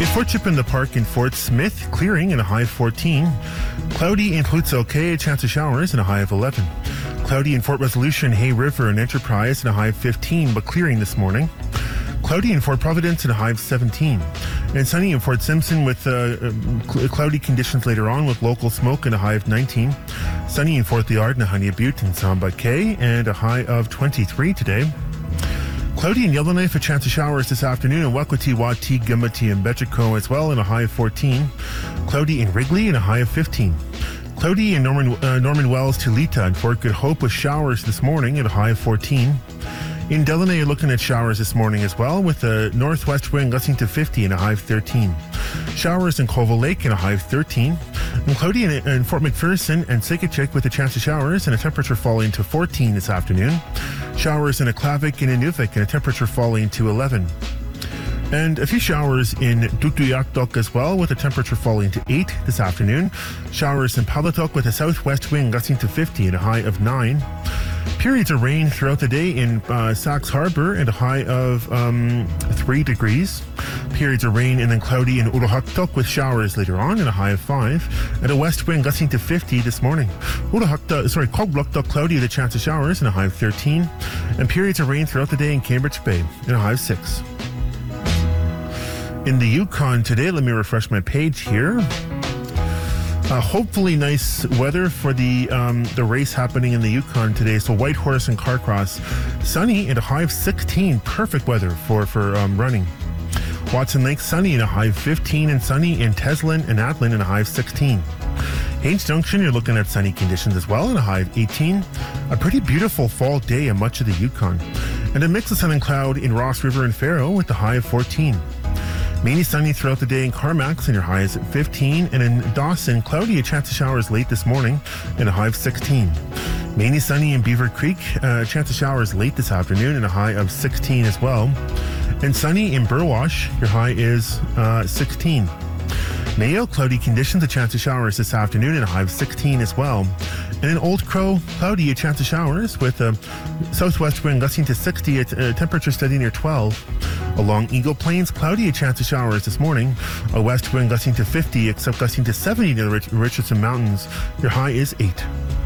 In Fort Chipin, the park in Fort Smith, clearing and a high of 14. Cloudy in Plutzel Cay, a chance of showers and a high of 11. Cloudy in Fort Resolution, Hay River and Enterprise and a high of 15, but clearing this morning. Cloudy in Fort Providence and a high of 17. And sunny in Fort Simpson with cloudy conditions later on with local smoke and a high of 19. Sunny in Fort Liard and a Honey Butte and Samba Cay and a high of 23 today. Cloudy in Yellowknife, a chance of showers this afternoon in Wakwati, Wati, Gimati, and Betchico as well, and a high of 14. Cloudy in Wrigley and a high of 15. Cloudy in Norman Wells, Tulita, and Fort Good Hope with showers this morning at a high of 14. In Delaney, you're looking at showers this morning as well, with a northwest wind gusting to 50 and a high of 13. Showers in Colville Lake and a high of 13. And cloudy in Fort McPherson and Sikachik with a chance of showers and a temperature falling to 14 this afternoon. Showers in Aklavik and Inuvik and a temperature falling to 11. And a few showers in Tutuyaktok as well, with a temperature falling to 8 this afternoon. Showers in Palatok with a southwest wind gusting to 50 and a high of 9. Periods of rain throughout the day in Sax Harbor and a high of 3 degrees. Periods of rain and then cloudy in Urahaktok with showers later on and a high of 5. And a west wind gusting to 50 this morning. Cogblucktok cloudy with a chance of showers and a high of 13. And periods of rain throughout the day in Cambridge Bay and a high of 6. In the Yukon today, let me refresh my page here. Hopefully nice weather for the race happening in the Yukon today. So Whitehorse and Carcross, sunny and a high of 16. Perfect weather for running. Watson Lake, sunny and a high of 15, and sunny in Teslin and Atlin and a high of 16. Haines Junction, you're looking at sunny conditions as well and a high of 18. A pretty beautiful fall day in much of the Yukon. And a mix of sun and cloud in Ross River and Faro with a high of 14. Mainly sunny throughout the day in Carmacks and your high is at 15. And in Dawson, cloudy, a chance of showers late this morning and a high of 16. Mainly sunny in Beaver Creek, a chance of showers late this afternoon and a high of 16 as well. And sunny in Burwash, your high is 16. Mayo, cloudy conditions, a chance of showers this afternoon and a high of 16 as well. And in Old Crow, cloudy, a chance of showers with a southwest wind gusting to 60, a temperature steady near 12. Along Eagle Plains, cloudy, a chance of showers this morning. A west wind gusting to 50, except gusting to 70 near the Richardson Mountains. Your high is 8.